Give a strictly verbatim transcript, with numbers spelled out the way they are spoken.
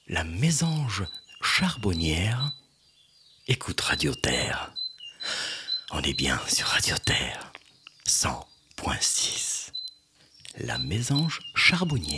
la mésange charbonnière écoute Radio Terre. On est bien sur Radio Terre, cent point six. La mésange charbonnière.